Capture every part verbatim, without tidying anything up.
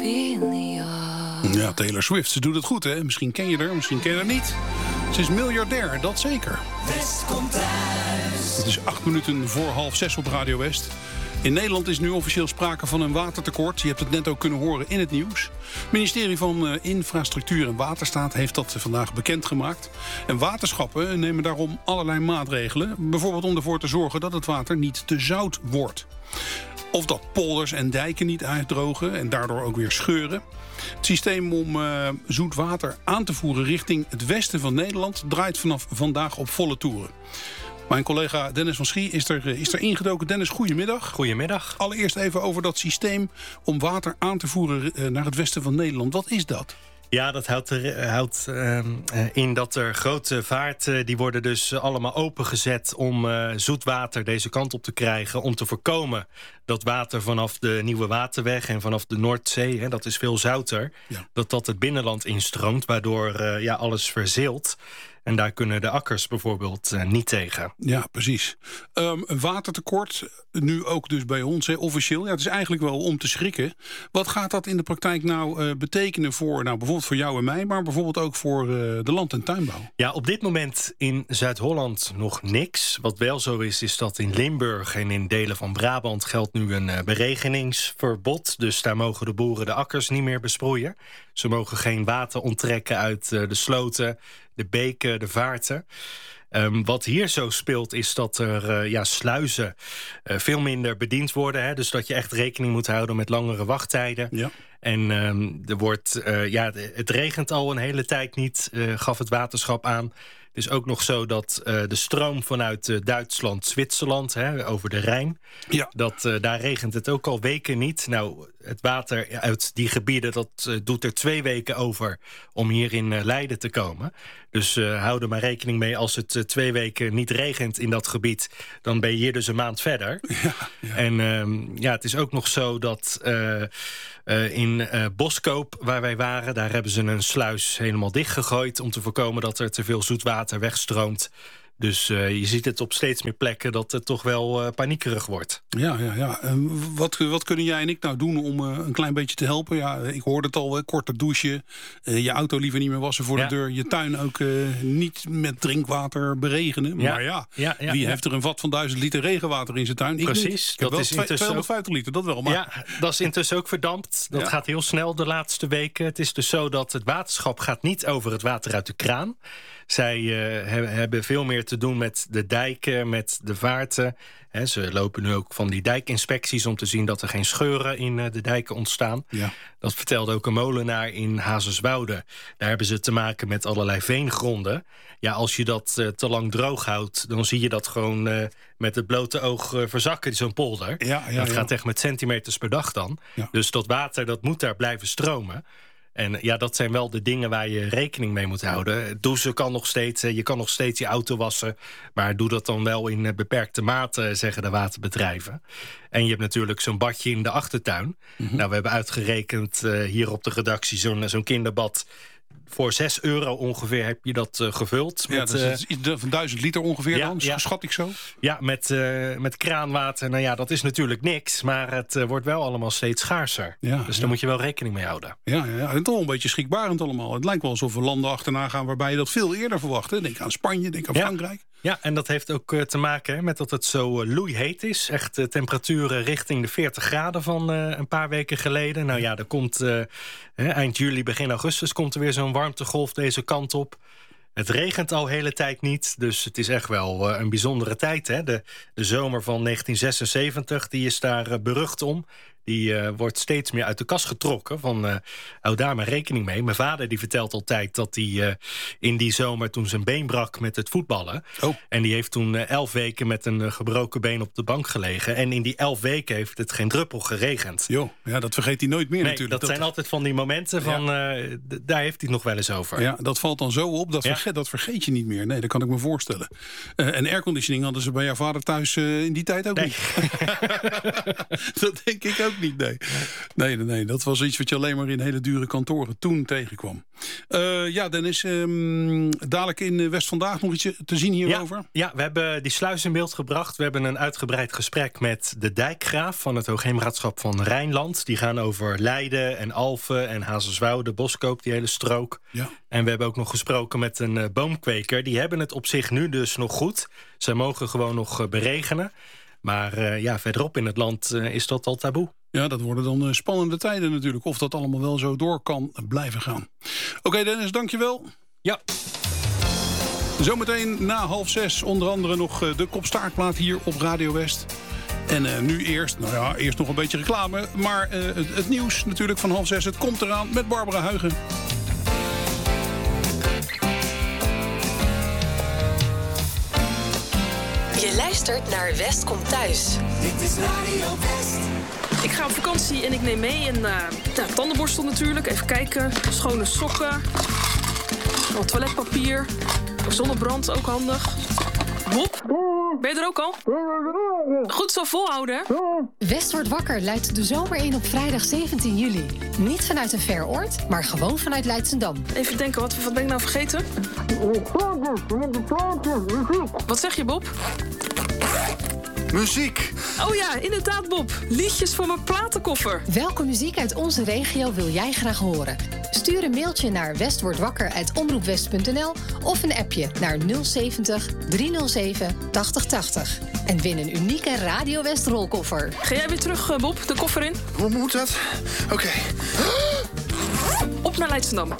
Ja, Taylor Swift, ze doet het goed, hè? Misschien ken je haar, misschien ken je haar niet. Ze is miljardair, dat zeker. West komt thuis. Het is acht minuten voor half zes op Radio West. In Nederland is nu officieel sprake van een watertekort. Je hebt het net ook kunnen horen in het nieuws. Het ministerie van uh, Infrastructuur en Waterstaat heeft dat vandaag bekendgemaakt. En waterschappen nemen daarom allerlei maatregelen. Bijvoorbeeld om ervoor te zorgen dat het water niet te zout wordt. Of dat polders en dijken niet uitdrogen en daardoor ook weer scheuren. Het systeem om uh, zoet water aan te voeren richting het westen van Nederland draait vanaf vandaag op volle toeren. Mijn collega Dennis van Schie is er, is er ingedoken. Dennis, goedemiddag. Goedemiddag. Allereerst even over dat systeem om water aan te voeren uh, naar het westen van Nederland. Wat is dat? Ja, dat houdt, er, houdt uh, in dat er grote vaarten... die worden dus allemaal opengezet om uh, zoetwater deze kant op te krijgen... om te voorkomen dat water vanaf de Nieuwe Waterweg en vanaf de Noordzee... Hè, dat is veel zouter, ja. dat dat het binnenland instroomt... waardoor uh, ja, alles verzeelt. En daar kunnen de akkers bijvoorbeeld uh, niet tegen. Ja, precies. Um, een watertekort, nu ook dus bij ons, hè, officieel. Ja, het is eigenlijk wel om te schrikken. Wat gaat dat in de praktijk nou uh, betekenen voor, nou, bijvoorbeeld voor jou en mij... maar bijvoorbeeld ook voor uh, de land- en tuinbouw? Ja, op dit moment in Zuid-Holland nog niks. Wat wel zo is, is dat in Limburg en in delen van Brabant... geldt nu een uh, beregeningsverbod. Dus daar mogen de boeren de akkers niet meer besproeien. Ze mogen geen water onttrekken uit uh, de sloten... de beken, de vaarten. Um, wat hier zo speelt is dat er uh, ja, sluizen uh, veel minder bediend worden. Hè? Dus dat je echt rekening moet houden met langere wachttijden. Ja. En um, er wordt, uh, ja, het regent al een hele tijd niet, uh, gaf het waterschap aan. Het is ook nog zo dat uh, de stroom vanuit uh, Duitsland, Zwitserland, hè, over de Rijn... Ja. Dat, uh, daar regent het ook al weken niet. Nou, het water uit die gebieden, dat uh, doet er twee weken over... om hier in uh, Leiden te komen. Dus uh, hou er maar rekening mee, als het uh, twee weken niet regent in dat gebied... dan ben je hier dus een maand verder. Ja, ja. En um, ja, het is ook nog zo dat... Uh, Uh, in uh, Boskoop, waar wij waren, daar hebben ze een sluis helemaal dichtgegooid... om te voorkomen dat er te veel zoetwater wegstroomt. Dus uh, je ziet het op steeds meer plekken dat het toch wel uh, paniekerig wordt. Ja, ja, ja. Uh, wat, wat kunnen jij en ik nou doen om uh, een klein beetje te helpen? Ja, ik hoorde het al, uh, korter douchen, uh, je auto liever niet meer wassen voor ja. de deur... je tuin ook uh, niet met drinkwater beregenen. Ja. Maar ja, ja, ja wie ja. heeft er een vat van duizend liter regenwater in zijn tuin? Ik Precies. Ik heb dat wel is tweehonderdvijftig liter, dat wel. Maar... Ja, dat is intussen ook verdampt. Dat ja. gaat heel snel de laatste weken. Het is dus zo dat het waterschap gaat niet over het water uit de kraan... Zij uh, hebben, hebben veel meer te doen met de dijken, met de vaarten. He, ze lopen nu ook van die dijkinspecties om te zien dat er geen scheuren in uh, de dijken ontstaan. Ja. Dat vertelde ook een molenaar in Hazerswoude. Daar hebben ze te maken met allerlei veengronden. Ja, als je dat uh, te lang droog houdt, dan zie je dat gewoon uh, met het blote oog uh, verzakken, zo'n polder. Ja, ja, dat ja. gaat echt met centimeters per dag dan. Ja. Dus dat water, dat moet daar blijven stromen. En ja, dat zijn wel de dingen waar je rekening mee moet houden. Douchen kan nog steeds, je kan nog steeds je auto wassen... maar doe dat dan wel in beperkte mate, zeggen de waterbedrijven. En je hebt natuurlijk zo'n badje in de achtertuin. Mm-hmm. Nou, we hebben uitgerekend uh, hier op de redactie zo'n, zo'n kinderbad... Voor zes euro ongeveer heb je dat uh, gevuld. Ja, met, dat is uh, van duizend liter ongeveer ja, dan, ja. schat ik zo? Ja, met, uh, met kraanwater. Nou ja, dat is natuurlijk niks. Maar het uh, wordt wel allemaal steeds schaarser. Ja, dus ja. daar moet je wel rekening mee houden. Ja, ja, ja. En toch een beetje schrikbarend allemaal. Het lijkt wel alsof we landen achterna gaan waarbij je dat veel eerder verwacht. Hè? Denk aan Spanje, denk aan ja. Frankrijk. Ja, en dat heeft ook uh, te maken hè, met dat het zo uh, loeiheet is. Echt uh, temperaturen richting de veertig graden van uh, een paar weken geleden. Nou ja, er komt uh, eind juli, begin augustus... komt er weer zo'n warmtegolf deze kant op. Het regent al de hele tijd niet, dus het is echt wel uh, een bijzondere tijd. Hè? De, de zomer van negentien zesenzeventig, die is daar uh, berucht om. Die uh, wordt steeds meer uit de kast getrokken. Van, uh, hou daar maar rekening mee. Mijn vader die vertelt altijd dat hij uh, in die zomer... toen zijn been brak met het voetballen. Oh. En die heeft toen uh, elf weken met een uh, gebroken been op de bank gelegen. En in die elf weken heeft het geen druppel geregend. Jo, ja, dat vergeet hij nooit meer nee, natuurlijk. Dat, dat zijn altijd van die momenten van... Ja. Uh, d- daar heeft hij het nog wel eens over. Ja, dat valt dan zo op. Dat, ja. vergeet, dat vergeet je niet meer. Nee, dat kan ik me voorstellen. Uh, en airconditioning hadden ze bij jouw vader thuis uh, in die tijd ook nee. niet. Dat denk ik ook ook niet, nee. Nee, nee, nee. Dat was iets wat je alleen maar in hele dure kantoren toen tegenkwam. Uh, ja, Dennis, um, dadelijk in West Vandaag nog iets te zien hierover? Ja, ja, we hebben die sluis in beeld gebracht. We hebben een uitgebreid gesprek met de dijkgraaf van het Hoogheemraadschap van Rijnland. Die gaan over Leiden en Alphen en Hazerswoude, Boskoop, die hele strook. Ja. En we hebben ook nog gesproken met een uh, boomkweker. Die hebben het op zich nu dus nog goed. Zij mogen gewoon nog uh, beregenen. Maar uh, ja, verderop in het land uh, is dat al taboe. Ja, dat worden dan uh, spannende tijden natuurlijk. Of dat allemaal wel zo door kan blijven gaan. Oké, okay, Dennis, dankjewel. Ja. Zometeen na half zes onder andere nog uh, de Kop-Staartplaat hier op Radio West. En uh, nu eerst, nou ja, eerst nog een beetje reclame. Maar uh, het, het nieuws natuurlijk van half zes. Het komt eraan met Barbara Huigen. Je luistert naar West komt thuis. Dit is Radio West. Ik ga op vakantie en ik neem mee een uh, ja, tandenborstel natuurlijk. Even kijken. Schone sokken. Wat toiletpapier. Zonnebrand, ook handig. Bob, ben je er ook al? Goed zo volhouden, hè? West wordt wakker luidt de zomer in op vrijdag zeventien juli. Niet vanuit een ver oord, maar gewoon vanuit Leidschendam. Even denken, wat, wat ben ik nou vergeten? Wat zeg je, Bob? Muziek. Oh ja, inderdaad, Bob. Liedjes voor mijn platenkoffer. Welke muziek uit onze regio wil jij graag horen? Stuur een mailtje naar westwordwakker apenstaartje omroepwest punt n l of een appje naar nul zeventig driehonderdzeven tachtig tachtig. En win een unieke Radio West rolkoffer. Ga jij weer terug, Bob, de koffer in? Hoe moet dat? Oké. Okay. Op naar Leidschendam.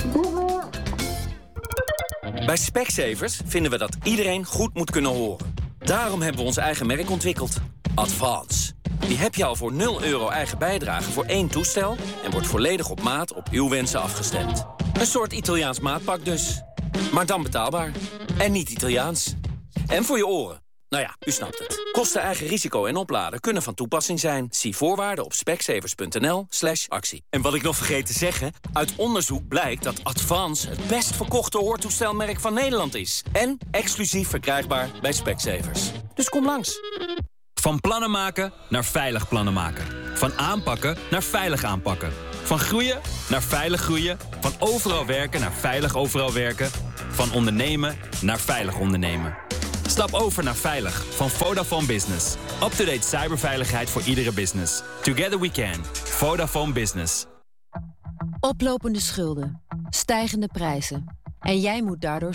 Bij Specsavers vinden we dat iedereen goed moet kunnen horen. Daarom hebben we ons eigen merk ontwikkeld. Advance. Die heb je al voor nul euro eigen bijdrage voor één toestel en wordt volledig op maat op uw wensen afgestemd. Een soort Italiaans maatpak dus. Maar dan betaalbaar. En niet Italiaans. En voor je oren. Nou ja, u snapt het. Kosten, eigen risico en opladen kunnen van toepassing zijn. Zie voorwaarden op specsavers punt n l slash actie. En wat ik nog vergeet te zeggen, uit onderzoek blijkt dat Advance het best verkochte hoortoestelmerk van Nederland is. En exclusief verkrijgbaar bij Specsavers. Dus kom langs. Van plannen maken naar veilig plannen maken. Van aanpakken naar veilig aanpakken. Van groeien naar veilig groeien. Van overal werken naar veilig overal werken. Van ondernemen naar veilig ondernemen. Stap over naar Veilig van Vodafone Business. Up-to-date cyberveiligheid voor iedere business. Together we can. Vodafone Business. Oplopende schulden. Stijgende prijzen. En jij moet daardoor